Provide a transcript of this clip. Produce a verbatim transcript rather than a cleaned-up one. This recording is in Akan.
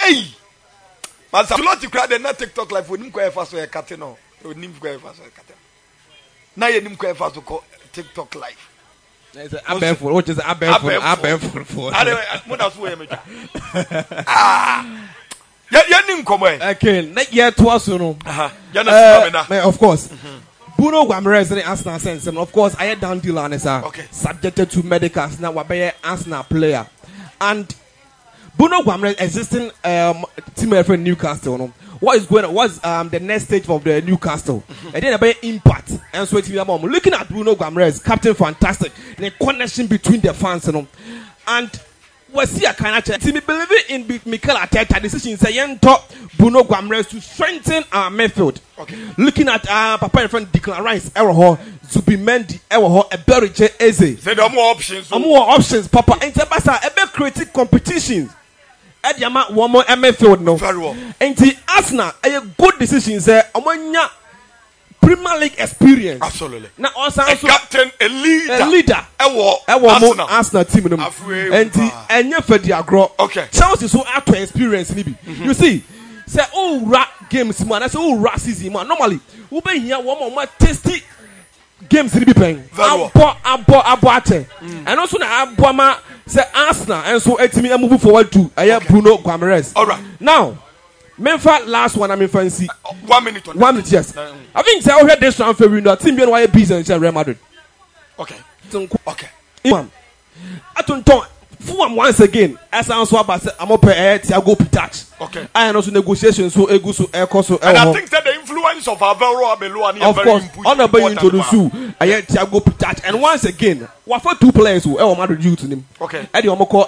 Hey, man, so lot you crowd na TikTok live when him go fast so e kate no. When him go fast so e kate. Na ye him go fast so TikTok live. Abenfo, what is Abenfo? Abenfo. Ade mo da so we me twa. Ah. Ya ya nim komo e. Okay, na ye to aso no. Aha. Ya na so na. Of course. Bruno Guimaraes and Arsenal sense, and of course, I had down deal on okay. subjected to medicals. Now, we're Arsenal player, and Bruno Guimaraes existing um, team from Newcastle. No? What is going on? What's um, the next stage of the Newcastle? Mm-hmm. And then about impact. And so it's looking at Bruno Guimaraes, captain, fantastic. The connection between the fans, you know, and. Was see a kind of team believe in Mikel Arteta decision saying to Bruno Guimaraes to strengthen our midfield. Okay. Looking at uh, Papa and friend Declan Rice, Eroho, Zubimendi, Eroho, Eberiche Eze. Say there are more options. So. More options, Papa. And Tabasa, Ebe creative competitions. Ediama one more midfield no. Very well. And the Arsenal a good decision say Omanya Premier League experience. Absolutely. Now also a captain, a leader, a leader. Ewo, Arsenal. Arsenal team. And the Enya Fediagro. Okay. Chelsea so out to experience. Mm-hmm. You see, say oh rat games man. I say oh rat season man. Normally, we be here one more tasty games in the playing. Abo abo abo and also na abo ma say Arsenal and so it me moving forward to Aya Bruno Guimaraes. All right. Now. Memphis last one I'm in fancy. Uh, one minute. On one minute, yes. Uh, I think I heard this transfer window. Team B N Y busy in Real Madrid. Okay. Okay. Imam. I don't talk. For once again, as I answer about I'm up here. Thiago Pitach. Okay. I am also negotiations so ego so echo so. And I think that the influence of Alvaro Arbeloa is very important. Of course, on the introduce you. I hear Thiago Pitach, and once again, what for two players who Real Madrid due to him. Okay. Eddie Omoko